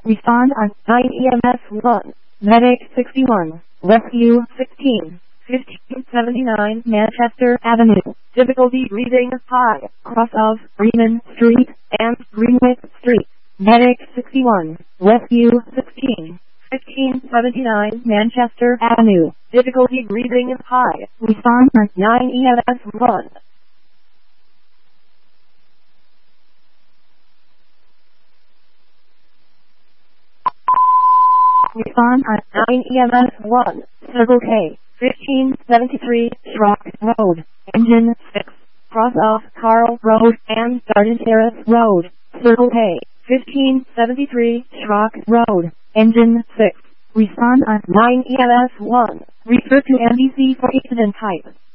Respond on 9 EMS 1. Medic 61. Rescue 16. 1579 Manchester Avenue. Difficulty reading high. Cross of Freeman Street and Greenwich Street. Medic 61. Rescue 16. 1579 Manchester Avenue. Difficulty reading high. Respond on 9 EMS 1. Respond on 9 EMS 1. Circle K. 1573 Schrock Road. Engine 6. Cross off Carl Road and Garden Terrace Road. Circle K. 1573 Schrock Road. Engine 6. Respond on 9 EMS 1. Refer to NBC for incident type.